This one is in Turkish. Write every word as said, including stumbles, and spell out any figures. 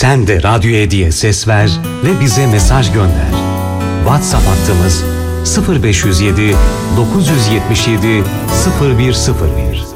Sen de Radyo Edi'ye ses ver ve bize mesaj gönder. WhatsApp hattımız sıfır beş yüz yedi dokuz yüz yetmiş yedi sıfır bir sıfır bir.